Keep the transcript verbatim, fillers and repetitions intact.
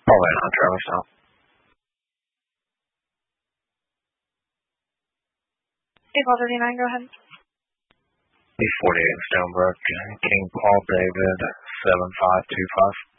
Probably not, Travis. No. April thirty-nine, go ahead. B forty-eight Stonebrook, King Paul David, seven five two five.